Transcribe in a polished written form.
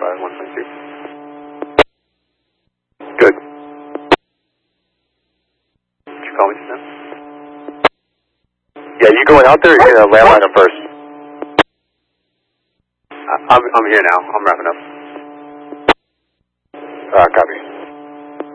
122. Good. Did you call me just now? Yeah, you going out there or you going to landline him first? I'm here now. I'm wrapping up. Copy.